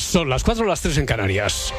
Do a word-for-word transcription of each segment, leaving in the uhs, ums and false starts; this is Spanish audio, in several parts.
Son las cuatro, las tres en Canarias.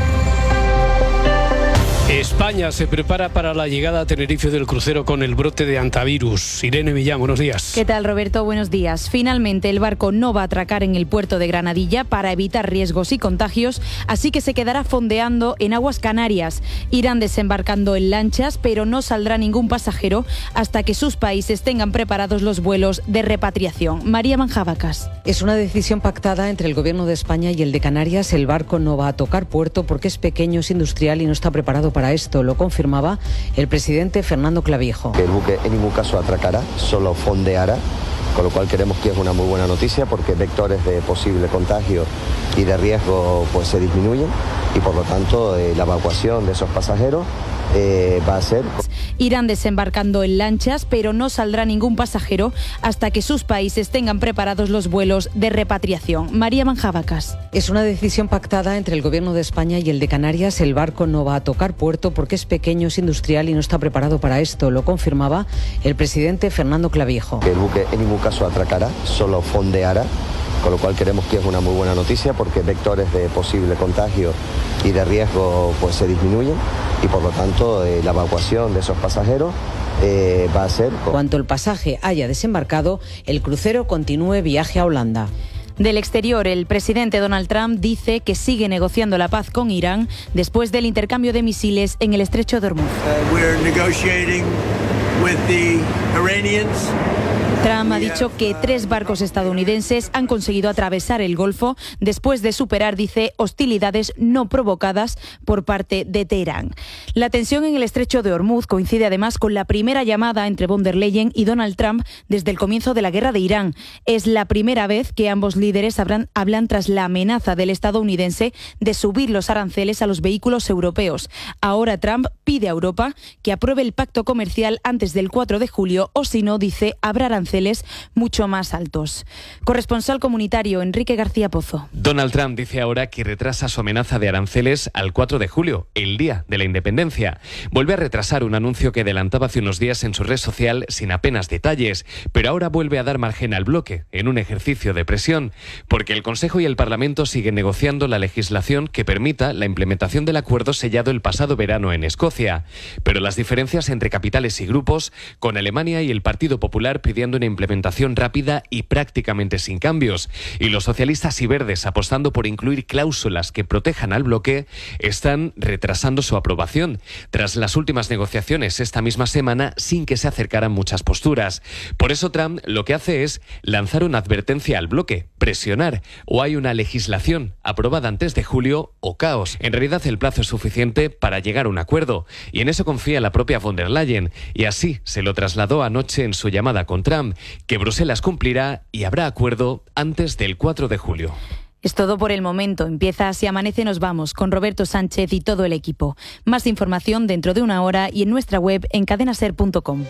España se prepara para la llegada a Tenerife del crucero con el brote de hantavirus. Irene Millán, buenos días. ¿Qué tal, Roberto? Buenos días. Finalmente, el barco no va a atracar en el puerto de Granadilla para evitar riesgos y contagios, así que se quedará fondeando en aguas canarias. Irán desembarcando en lanchas, pero no saldrá ningún pasajero hasta que sus países tengan preparados los vuelos de repatriación. María Manjabacas. Es una decisión pactada entre el Gobierno de España y el de Canarias. El barco no va a tocar puerto porque es pequeño, es industrial y no está preparado para esto. Lo confirmaba el presidente Fernando Clavijo. El buque en ningún caso atracará, solo fondeará, con lo cual creemos que es una muy buena noticia porque vectores de posible contagio y de riesgo pues se disminuyen y por lo tanto eh, la evacuación de esos pasajeros eh, va a ser... Irán desembarcando en lanchas, pero no saldrá ningún pasajero hasta que sus países tengan preparados los vuelos de repatriación. María Manjabacas. Es una decisión pactada entre el Gobierno de España y el de Canarias. El barco no va a tocar puerto porque es pequeño, es industrial y no está preparado para esto. Lo confirmaba el presidente Fernando Clavijo. El buque en ningún caso atracará, solo fondeará, con lo cual creemos que es una muy buena noticia porque vectores de posible contagio y de riesgo pues se disminuyen y por lo tanto eh, la evacuación de esos pasajeros eh, va a ser... Cuanto el pasaje haya desembarcado, el crucero continúe viaje a Holanda. Del exterior, el presidente Donald Trump dice que sigue negociando la paz con Irán después del intercambio de misiles en el estrecho de Hormuz. Uh, we're negotiating with the Iranians. Trump ha dicho que tres barcos estadounidenses han conseguido atravesar el Golfo después de superar, dice, hostilidades no provocadas por parte de Teherán. La tensión en el estrecho de Hormuz coincide además con la primera llamada entre von der Leyen y Donald Trump desde el comienzo de la guerra de Irán. Es la primera vez que ambos líderes hablan, hablan tras la amenaza del estadounidense de subir los aranceles a los vehículos europeos. Ahora Trump pide a Europa que apruebe el pacto comercial antes del cuatro de julio o si no, dice, habrá aranceles mucho más altos. Corresponsal comunitario Enrique García Pozo. Donald Trump dice ahora que retrasa su amenaza de aranceles al cuatro de julio, el día de la independencia. Vuelve a retrasar un anuncio que adelantaba hace unos días en su red social sin apenas detalles, pero ahora vuelve a dar margen al bloque en un ejercicio de presión, porque el Consejo y el Parlamento siguen negociando la legislación que permita la implementación del acuerdo sellado el pasado verano en Escocia. Pero las diferencias entre capitales y grupos, con Alemania y el Partido Popular pidiendo una implementación rápida y prácticamente sin cambios, y los socialistas y verdes apostando por incluir cláusulas que protejan al bloque, están retrasando su aprobación, tras las últimas negociaciones esta misma semana sin que se acercaran muchas posturas. Por eso Trump lo que hace es lanzar una advertencia al bloque, presionar, o hay una legislación aprobada antes de julio o caos. En realidad el plazo es suficiente para llegar a un acuerdo, y en eso confía la propia von der Leyen, y así se lo trasladó anoche en su llamada con Trump, que Bruselas cumplirá y habrá acuerdo antes del cuatro de julio. Es todo por el momento. Empieza Así Amanece, nos vamos con Roberto Sánchez y todo el equipo. Más información dentro de una hora y en nuestra web en cadena ser punto com.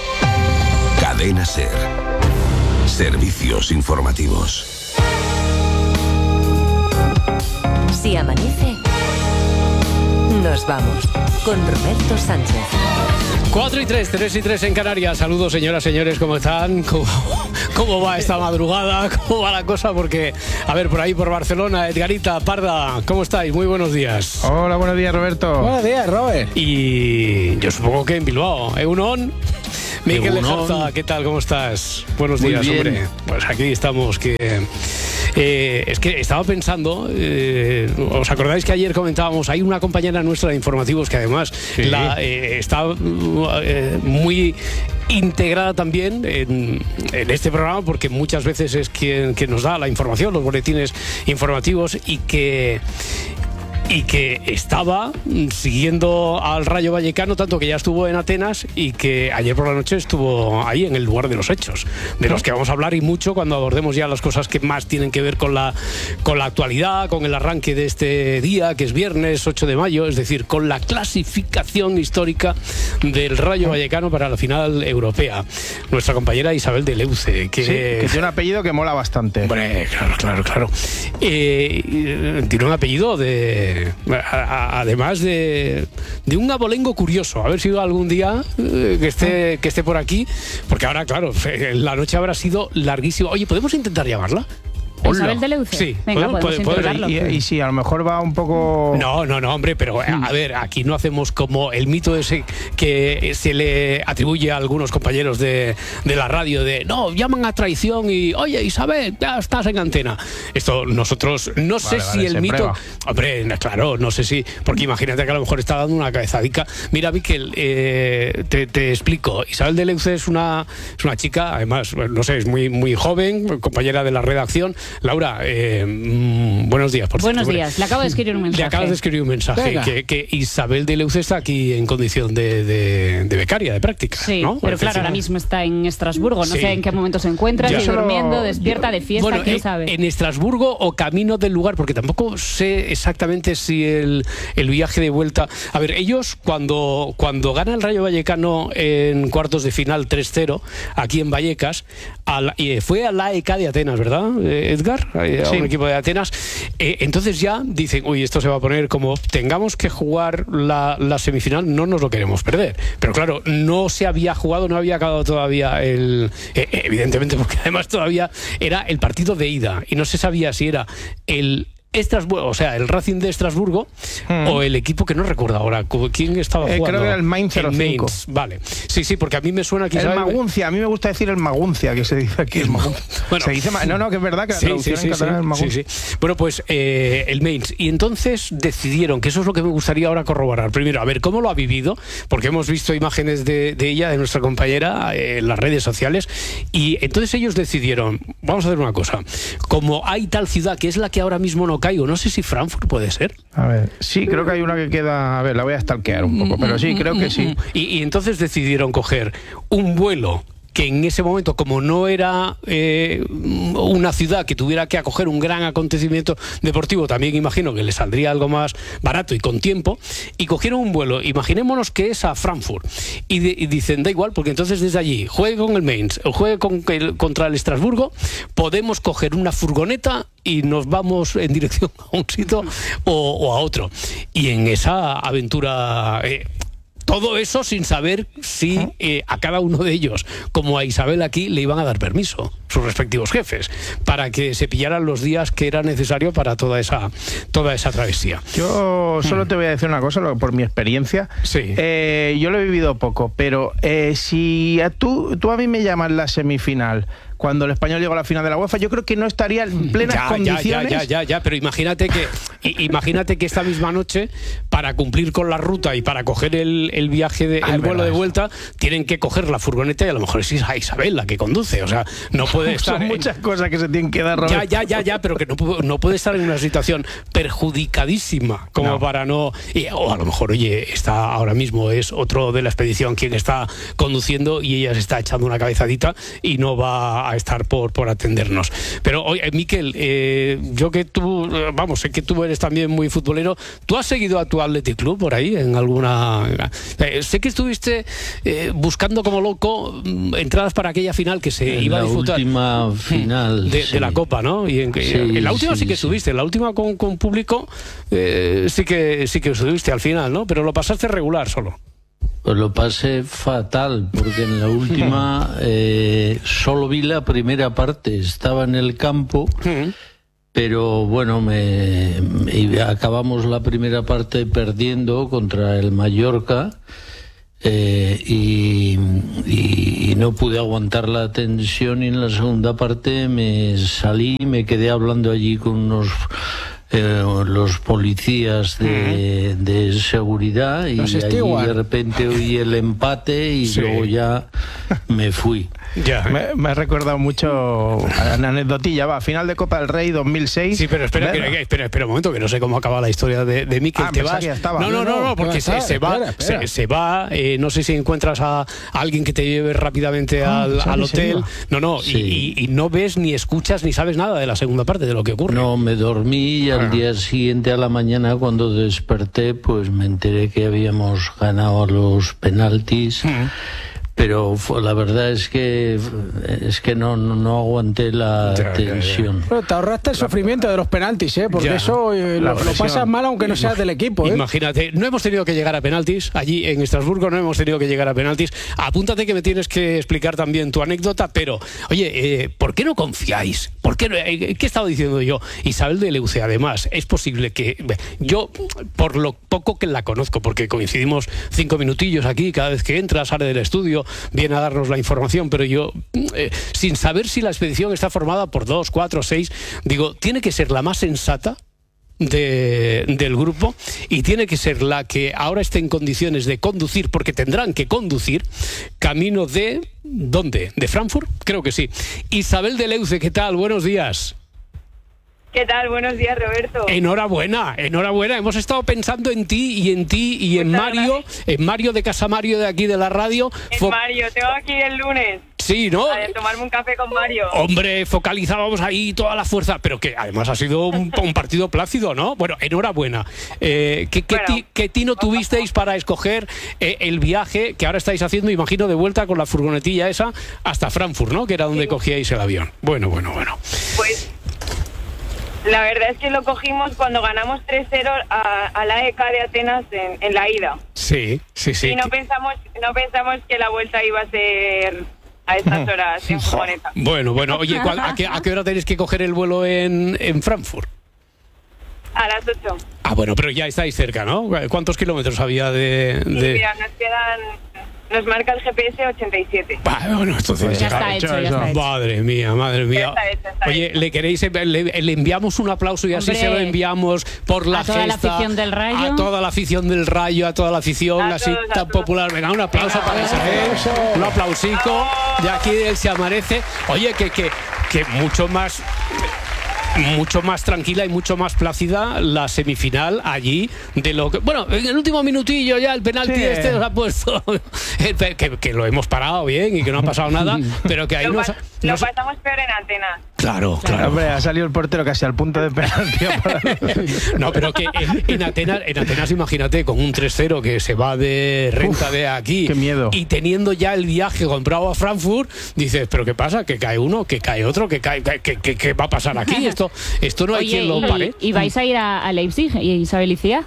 Cadena Ser. Servicios informativos. Si amanece, nos vamos con Roberto Sánchez. cuatro y tres, tres y tres en Canarias. Saludos, señoras, señores, ¿cómo están? ¿Cómo, cómo va esta madrugada? ¿Cómo va la cosa? Porque, a ver, por ahí, por Barcelona, Edgarita, Parda, ¿cómo estáis? Muy buenos días. Hola, buenos días, Roberto. Buenos días, Robert. Y yo supongo que en Bilbao, ¿Eunon? Miguel Lejarza, ¿qué tal? ¿Cómo estás? Buenos Muy días, bien. hombre. Pues aquí estamos, que... Eh, es que estaba pensando, eh, ¿os acordáis que ayer comentábamos? Hay una compañera nuestra de informativos que además Sí. la, eh, está eh, muy integrada también en, en este programa, porque muchas veces es quien, quien nos da la información, los boletines informativos, y que... y que estaba siguiendo al Rayo Vallecano, tanto que ya estuvo en Atenas y que ayer por la noche estuvo ahí en el lugar de los hechos, de los que vamos a hablar y mucho cuando abordemos ya las cosas que más tienen que ver con la, con la actualidad, con el arranque de este día, que es viernes ocho de mayo, es decir, con la clasificación histórica del Rayo Vallecano para la final europea. Nuestra compañera Isabel de Leuce, que, Sí, que tiene un apellido que mola bastante. Hombre, claro, claro, claro. Eh, tiene un apellido de... A, a, además de, de un abolengo curioso. A ver si algún día eh, que esté que esté por aquí, porque ahora, claro, la noche habrá sido larguísima. Oye, ¿podemos intentar llamarla? Isabel Deleuze. Sí, venga, ¿puedo? podemos ¿Puedo? intentarlo. Y, y si a lo mejor va un poco... No, no, no, hombre, pero a, a ver, aquí no hacemos como el mito ese que se le atribuye a algunos compañeros de, de la radio de, no, llaman a traición y, oye, Isabel, ya estás en antena. Esto nosotros, no sé Vale, si vale, el se mito... prueba. Hombre, claro, no sé si... Porque imagínate que a lo mejor está dando una cabezadica. Mira, Miquel, eh, te, te explico. Isabel Deleuze es una, es una chica, además, no sé, es muy, muy joven, compañera de la redacción. Laura, eh, mm, buenos días. Por Buenos cierto. días, le acabo de escribir un mensaje. Le acabas de escribir un mensaje que, que Isabel Deleuze está aquí en condición de, de, de becaria, de práctica. Sí, ¿no? pero Es claro, decir, ahora mismo está en Estrasburgo. No Sí. sé en qué momento se encuentra, Ya. si Solo- durmiendo, despierta, de fiesta, Bueno, quién en, sabe. en Estrasburgo o camino del lugar, porque tampoco sé exactamente si el, el viaje de vuelta... A ver, ellos cuando, cuando gana el Rayo Vallecano en cuartos de final tres cero, aquí en Vallecas, a la- y fue a la A E K de Atenas, ¿verdad, eh, Edgar? Eh, A Sí. un equipo de Atenas. Eh, entonces ya dicen, uy, esto se va a poner como tengamos que jugar la, la semifinal, no nos lo queremos perder. Pero claro, no se había jugado, no había acabado todavía el... eh, evidentemente, porque además todavía era el partido de ida y no se sabía si era el Estrasburgo, o sea, el Racing de Estrasburgo Hmm. o el equipo que no recuerdo ahora quién estaba Eh, jugando. creo que era el Mainz cero cinco. Mainz, vale. Sí, sí, porque a mí me suena que El Isabel- Maguncia, a mí me gusta decir el Maguncia, que se dice aquí. El Maguncia. Bueno. se dice ma- no, no, que es verdad que la Sí, traducción sí, sí, en catalán sí, es Maguncia. sí, sí. Bueno, pues eh, el Mainz. Y entonces decidieron, que eso es lo que me gustaría ahora corroborar. Primero, a ver cómo lo ha vivido, porque hemos visto imágenes de, de ella, de nuestra compañera, eh, en las redes sociales. Y entonces ellos decidieron, vamos a hacer una cosa. Como hay tal ciudad que es la que ahora mismo no caigo, no sé si Frankfurt puede ser. A ver, sí, creo que hay una que queda... A ver, la voy a stalkear un poco, pero sí, creo que sí. Y, y entonces decidieron coger un vuelo que en ese momento, como no era eh, una ciudad que tuviera que acoger un gran acontecimiento deportivo, también imagino que le saldría algo más barato y con tiempo, y cogieron un vuelo, imaginémonos que es a Frankfurt, y, de- y dicen, da igual, porque entonces desde allí, juegue con el Mainz, o juegue con el- contra el Estrasburgo, podemos coger una furgoneta y nos vamos en dirección a un sitio o, o a otro. Y en esa aventura... eh, todo eso sin saber si eh, a cada uno de ellos, como a Isabel aquí, le iban a dar permiso, sus respectivos jefes, para que se pillaran los días que era necesario para toda esa, toda esa travesía. Yo solo te voy a decir una cosa, lo- por mi experiencia. Sí. Eh, yo lo he vivido poco, pero eh, si a tú, tú a mí me llamas la semifinal, cuando el Español llegó a la final de la UEFA, yo creo que no estaría en plenas Ya, ya, condiciones. ya, ya, ya, ya, pero imagínate que i- imagínate que esta misma noche, para cumplir con la ruta y para coger el, el viaje, de, Ah, el es vuelo verdad de eso. vuelta, tienen que coger la furgoneta y a lo mejor es Isa- Isabel la que conduce, o sea, no puede estar... Son en- muchas cosas que se tienen que dar, Roberto. Ya, ya, ya, ya, pero que no, pu- no puede estar en una situación perjudicadísima como No. para no... y- o a lo mejor, oye, está ahora mismo es otro de la expedición quien está conduciendo y ella se está echando una cabezadita y no va a estar por, por atendernos. Pero, oye, Miquel, eh, yo que tú, eh, vamos, sé que tú eres también muy futbolero, ¿tú has seguido a tu Athletic Club por ahí en alguna... Eh, sé que estuviste eh, buscando como loco mm, entradas para aquella final que se En iba a la disfrutar. última final, de, sí. de la Copa, ¿no? Y en, que- Sí, en la última sí, sí, que sí. estuviste, en la última con, con público eh, sí que sí que estuviste al final, ¿no? Pero lo pasaste regular solo. Pues lo pasé fatal, porque en la última eh, solo vi la primera parte, estaba en el campo, pero bueno, me, me- acabamos la primera parte perdiendo contra el Mallorca. Eh, y, y- y no pude aguantar la tensión y en la segunda parte me salí y me quedé hablando allí con unos eh, los policías de, de seguridad y Los allí Stewart. de repente oí el empate y Sí. luego ya me fui. Ya. Me, me ha recordado mucho a la anecdotilla, va, final de Copa del Rey dos mil seis. Sí, pero espera, Ver- que- espera, espera un momento, que no sé cómo acaba la historia de, de Mikel. Ah, Te pensaba vas. que ya estaba. No, no, no, No, no, no, porque ¿qué se, va a se estar? va, Espera, espera. Se, se va. eh, no sé si encuentras a, a alguien que te lleve rápidamente Ah, al, pensaba al que se hotel. iba. No, no, y- Sí. y, y no ves ni escuchas ni sabes nada de la segunda parte de lo que ocurre. No, me dormí y al Ah. día siguiente a la mañana cuando desperté pues me enteré que habíamos ganado a los penaltis. Mm. pero fue, la verdad es que es que no, no, no aguanté la ya, tensión. Ya, ya. Bueno, te ahorraste el sufrimiento de los penaltis, ¿eh? Porque ya, eso eh, lo, lo pasas mal aunque no seas del equipo, ¿eh? Imagínate, no hemos tenido que llegar a penaltis, allí en Estrasburgo no hemos tenido que llegar a penaltis. Apúntate que me tienes que explicar también tu anécdota, pero, oye, eh, ¿por qué no confiáis? ¿Por qué, no, eh, ¿Qué he estado diciendo yo? Isabel de Leuce, además, es posible que yo, por lo poco que la conozco, porque coincidimos cinco minutillos aquí, cada vez que entra, sale del estudio, viene a darnos la información, pero yo, eh, sin saber si la expedición está formada por dos, cuatro, seis, digo, tiene que ser la más sensata de, del grupo y tiene que ser la que ahora esté en condiciones de conducir, porque tendrán que conducir camino de... ¿dónde? ¿De Frankfurt? Creo que sí. Isabel de Leuce, ¿qué tal? Buenos días. ¿Qué tal? Buenos días, Roberto. Enhorabuena, enhorabuena. Hemos estado pensando en ti y en ti y en Muchas Mario, gracias. en Mario de Casa Mario de aquí de la radio. En Fo Mario, tengo aquí el lunes. Sí, ¿no? A tomarme un café con Mario. Hombre, focalizábamos ahí toda la fuerza, pero que además ha sido un, un partido plácido, ¿no? Bueno, enhorabuena. Eh, ¿qué, qué, bueno, ¿Qué tino tuvisteis para escoger eh, el viaje que ahora estáis haciendo, imagino, de vuelta con la furgonetilla esa hasta Frankfurt, ¿no? Que era donde sí. cogíais el avión. Bueno, bueno, bueno. Pues... la verdad es que lo cogimos cuando ganamos tres cero a, a la E K de Atenas en, en la ida. Sí, sí, sí. Y no pensamos, no pensamos que la vuelta iba a ser a estas horas en furgoneta. Bueno, bueno, oye, ¿a qué, ¿a qué hora tenéis que coger el vuelo en, en Frankfurt? A las ocho. Ah, bueno, pero ya estáis cerca, ¿no? ¿Cuántos kilómetros había de...? de... Sí, mira, nos quedan... nos marca el G P S ochenta y siete. Ah, bueno, entonces ya, ya está hecho, ya está hecho. Madre mía, madre mía. Ya está hecho, está Oye, hecho. le queréis, le, le enviamos un aplauso y así Hombre, se lo enviamos por la a toda gesta, la afición del Rayo. A toda la afición del Rayo, a toda la afición a así todos, tan todos. popular. Venga, un aplauso Venga, para Isabel, un aplausico de aquí del Se Amanece. Oye, que, que, que mucho más... mucho más tranquila y mucho más plácida la semifinal allí de lo que... Bueno, en el último minutillo ya el penalti sí. este nos ha puesto... que, que lo hemos parado bien y que no ha pasado nada, pero que ahí lo, nos, pa nos... lo pasamos peor en Atenas. Claro, claro. Hombre, ha salido el portero casi al punto de penalti. No, pero que en, en, Atenas, en Atenas, imagínate, con un tres cero que se va de renta Uf, de aquí... ¡Qué miedo! Y teniendo ya el viaje comprado a Frankfurt, dices, ¿pero qué pasa? Que cae uno, que cae otro, que cae... que, que, que, que va a pasar aquí? Esto, esto no hay Oye, quien lo pare. ¿Y, y vais a ir a, a Leipzig, Isabel y Cía?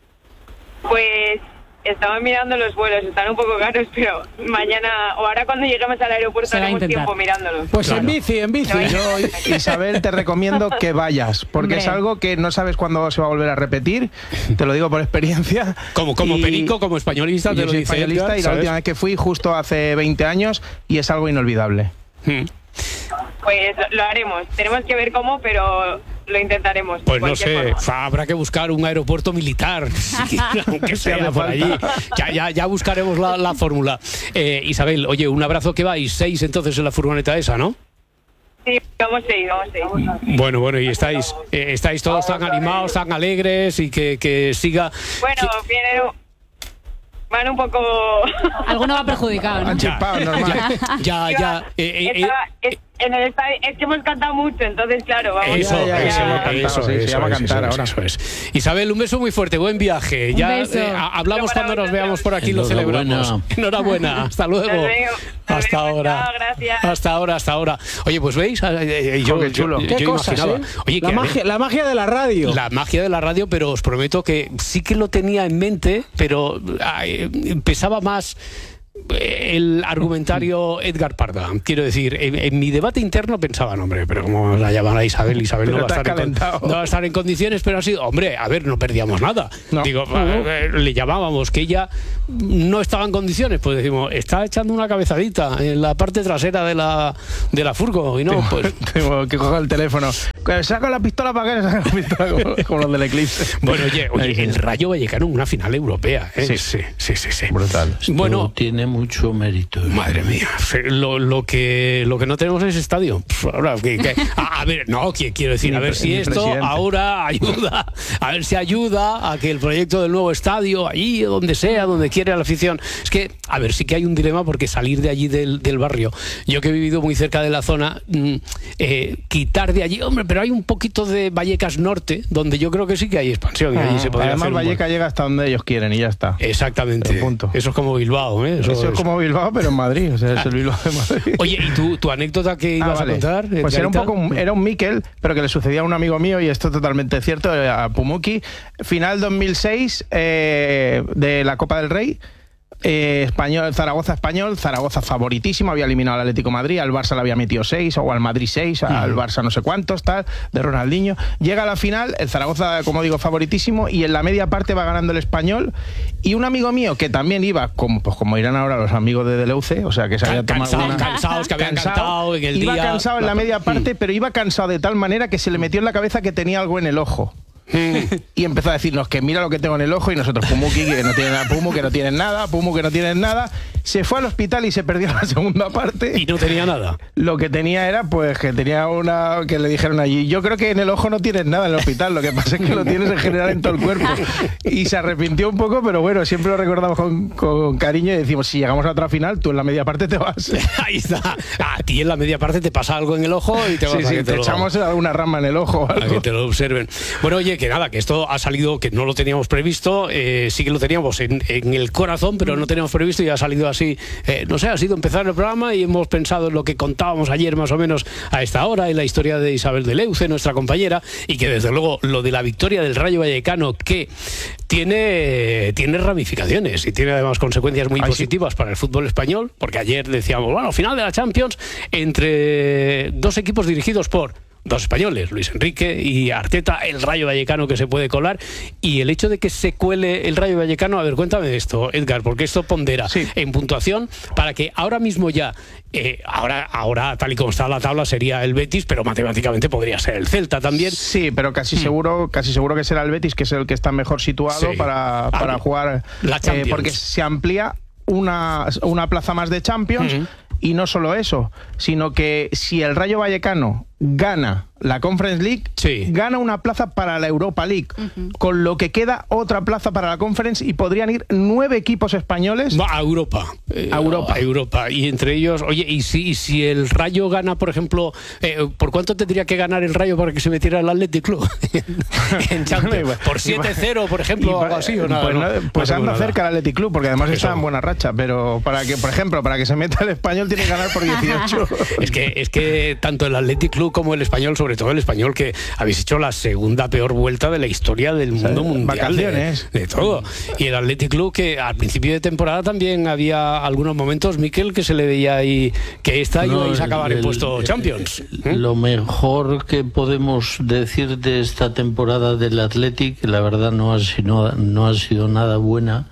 Pues... estamos mirando los vuelos, están un poco caros, pero mañana o ahora cuando lleguemos al aeropuerto haremos tiempo mirándolos. Pues claro. en bici, en bici. Yo, Isabel, te recomiendo que vayas, porque Hombre. es algo que no sabes cuándo se va a volver a repetir, te lo digo por experiencia. Como, como y, perico, como españolista, te yo lo soy dice españolista Edgar, y la ¿sabes? última vez que fui justo hace veinte años y es algo inolvidable. Hmm. Pues lo haremos, tenemos que ver cómo, pero lo intentaremos. Pues no sé, forma. habrá que buscar un aeropuerto militar, aunque sea por allí. Ya, ya, ya buscaremos la, la fórmula. Eh, Isabel, oye, un abrazo, que vais seis entonces en la furgoneta esa, ¿no? Sí, vamos seis, vamos seis. Bueno, bueno, y estáis, eh, estáis todos tan animados, tan alegres y que, que siga... Bueno, que... viene... van un poco... Alguno va perjudicado, ¿no? Ya, normal. ya, ya. ya eh, eh, es, en el estadio, es que hemos cantado mucho, entonces claro, vamos eso, a... Ya, ya, ya. Eso, eso, sí, eso, se llama eso, cantar eso, ahora. Eso es. Isabel, un beso muy fuerte, buen viaje. Un ya beso. Eh, hablamos cuando nos veamos por aquí, lo celebramos. Enhorabuena, hasta luego. Hasta ahora. Gracias. Hasta ahora, hasta ahora. Oye, pues veis, yo, qué chulo. yo, yo, ¿Qué yo cosas, imaginaba. eh? Oye, la, que, magia, la magia de la radio. La magia de la radio, pero os prometo que sí que lo tenía en mente, pero ay, pesaba más el argumentario Edgar Parda. Quiero decir, en, en mi debate interno pensaba, no, hombre, pero ¿cómo la llaman a Isabel? Isabel no va, a estar en, no va a estar en condiciones, pero ha sido, hombre, a ver, no perdíamos nada. No. Digo, uh-huh. eh, le llamábamos que ella no estaba en condiciones, pues decimos, está echando una cabezadita en la parte trasera de la, de la furgo, y no, tengo, pues... Tengo que coger el teléfono. Saca la pistola para que saca la pistola, como, como los del Eclipse. Bueno, oye, oye el Rayo Vallecano en una final europea, ¿eh? Sí, sí, sí, sí, sí. Brutal. Bueno, tiene mucho mérito. Madre mía, lo, lo que lo que no tenemos es estadio. Ahora, que, que, a, a ver, no, quiero decir, a ver si esto presidente. ahora ayuda, a ver si ayuda a que el proyecto del nuevo estadio, allí, donde sea, donde quiera la afición. Es que, a ver, sí que hay un dilema, porque salir de allí del, del barrio, yo que he vivido muy cerca de la zona, eh, quitar de allí, hombre, pero pero hay un poquito de Vallecas Norte, donde yo creo que sí que hay expansión. Y allí se podría Además, hacer un Vallecas buen... llega hasta donde ellos quieren y ya está. Exactamente. Punto. Eso es como Bilbao, ¿eh? Eso, Eso es, es como Bilbao, pero en Madrid. O sea, es el Bilbao de Madrid. Oye, ¿y tu, tu anécdota que ibas ah, vale. a contar? Pues era un poco un, era un Mikel, pero que le sucedía a un amigo mío, y esto es totalmente cierto, a Pumuki. Final dos mil seis eh, de la Copa del Rey. Eh, español, Zaragoza español, Zaragoza favoritísimo, había eliminado al Atlético de Madrid, al Barça le había metido seis, o al Madrid seis, uh-huh. al Barça no sé cuántos, tal, de Ronaldinho. Llega a la final, el Zaragoza, como digo, favoritísimo, y en la media parte va ganando el Español, y un amigo mío que también iba, como, pues como irán ahora los amigos de Deleuze, o sea, que se había tomado cansados, una... cansados, que habían cansado, cantado en el iba día... cansado en la media parte, pero iba cansado de tal manera que se le metió en la cabeza que tenía algo en el ojo. Y empezó a decirnos que mira lo que tengo en el ojo, y nosotros, Pumuki, que no tiene nada, Pumu, que no tienen nada, Pumu, que no tienen nada. Se fue al hospital y se perdió la segunda parte. Y no tenía nada. Lo que tenía era, pues, que tenía una... que le dijeron allí, yo creo que en el ojo no tienes nada en el hospital, lo que pasa es que lo tienes en general en todo el cuerpo. Y se arrepintió un poco, pero bueno, siempre lo recordamos con, con cariño y decimos, si llegamos a otra final, tú en la media parte te vas. Ahí está. A ti en la media parte te pasa algo en el ojo y te vas sí, a sí, que te, te lo... echamos alguna rama en el ojo. A que te lo observen. Bueno, oye, que nada, que esto ha salido, que no lo teníamos previsto, eh, sí que lo teníamos en, en el corazón, pero no teníamos previsto, y ha salido así, eh, no sé, ha sido empezar el programa y hemos pensado en lo que contábamos ayer más o menos a esta hora, en la historia de Isabel Deleuze, nuestra compañera, y que desde luego lo de la victoria del Rayo Vallecano, que tiene, tiene ramificaciones y tiene además consecuencias muy Ay, positivas sí. para el fútbol español, porque ayer decíamos, bueno, final de la Champions entre dos equipos dirigidos por dos españoles, Luis Enrique y Arteta, el Rayo Vallecano que se puede colar, y el hecho de que se cuele el Rayo Vallecano, a ver, cuéntame esto, Edgar, porque esto pondera sí. en puntuación para que ahora mismo ya, eh, ahora, ahora tal y como está la tabla sería el Betis, pero matemáticamente podría ser el Celta también. Sí, pero casi mm. seguro, casi seguro que será el Betis, que es el que está mejor situado sí. para, para ah, jugar la Champions. Eh, porque se amplía una, una plaza más de Champions. Mm-hmm. Y no solo eso, sino que si el Rayo Vallecano gana la Conference League, sí. gana una plaza para la Europa League, uh-huh. con lo que queda otra plaza para la Conference, y podrían ir nueve equipos españoles a Europa. Eh, a Europa. A Europa. Y entre ellos, oye, y si, y si el Rayo gana, por ejemplo, eh, ¿por cuánto tendría que ganar el Rayo para que se metiera el Athletic Club? en Champions. Por siete cero, por ejemplo, o algo así. ¿O nada, pues no? no, pues anda cerca el Athletic Club, porque además Eso. está en buena racha, pero para que, por ejemplo, para que se meta el Español tiene que ganar por dieciocho. es que es que tanto el Athletic Club como el Español, sobre todo el Español, que habéis hecho la segunda peor vuelta de la historia del mundo o sea, mundial de, de todo, y el Athletic Club, que al principio de temporada también había algunos momentos, Miquel, que se le veía ahí que esta no, ibais a acabar el, en puesto el, Champions. ¿Eh? Lo mejor que podemos decir de esta temporada del Athletic, la verdad no ha sido, no ha sido nada buena,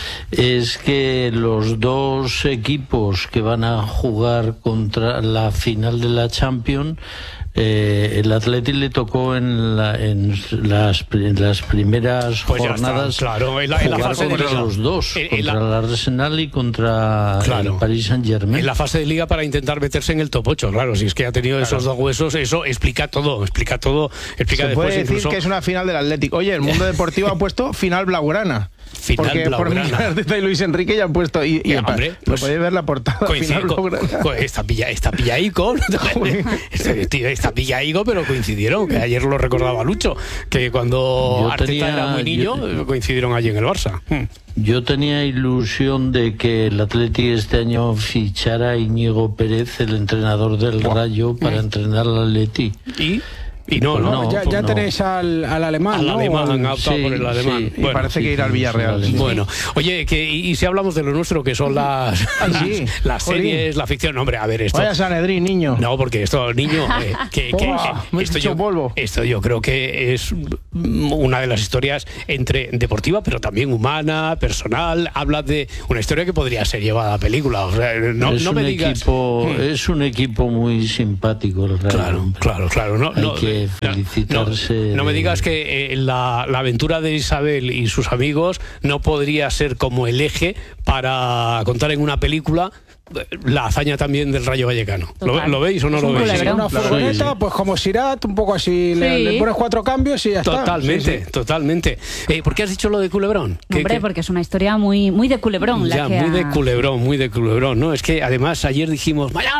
es que los dos equipos que van a jugar contra la final de la Champions, Eh, el Athletic le tocó en, la, en, las, en las primeras pues jornadas está, claro, en la, en la jugar fase contra de los dos, en, contra en la... el Arsenal y contra claro. el Paris Saint-Germain. En la fase de Liga para intentar meterse en el top ocho, claro, si es que ha tenido claro. esos dos huesos, eso explica todo, explica todo, explica Se después puede decir incluso... que es una final del Athletic. Oye, el Mundo Deportivo ha puesto final blaugrana. Final porque blaugrana. Por mí, Arteta y Luis Enrique ya han puesto y, y ya, hombre, pues, podéis ver la portada final blaugrana. Co, está pilla, está pillaico, está, está pillaico, pero coincidieron, que ayer lo recordaba Lucho, que cuando yo Arteta tenía, era muy niño, yo, coincidieron allí en el Barça. Yo tenía ilusión de que el Athletic este año fichara a Íñigo Pérez, el entrenador del wow. Rayo, para mm. entrenar al Athletic. ¿Y? Y no, pues no, no, ya, pues ya no. tenéis al, al alemán, al ¿no? alemán, han optado sí, por el alemán. Sí, bueno, y parece sí, que irá al Villarreal. Sí. Bueno, oye, que, y, y si hablamos de lo nuestro, que son las, Ay, sí. las, las series, la ficción, no, hombre, a ver esto. Vaya Sanedrín, niño. No, porque esto, niño, eh, que, que, oh, que esto, yo, polvo. esto yo creo que es una de las historias entre deportiva, pero también humana, personal. Habla de una historia que podría ser llevada a película. O sea, no, es no me un digas. Equipo, hmm. Es un equipo muy simpático, el Real. Claro, claro, claro. No, Hay no, que felicitar. No, no me digas que eh, la, la aventura de Isabel y sus amigos no podría ser como el eje para contar en una película la hazaña también del Rayo Vallecano. ¿Lo, ¿Lo veis o no lo veis? Sí, una furgoneta, sí, sí. Pues como Sirat, un poco así, sí. le, le pones cuatro cambios y ya totalmente, está. Sí, sí. Totalmente, eh, ¿por qué has dicho lo de Culebrón? Hombre, ¿Qué, porque es una historia muy, muy de Culebrón. Ya, la que muy ha... de Culebrón, muy de Culebrón, ¿no? Es que además ayer dijimos, mañana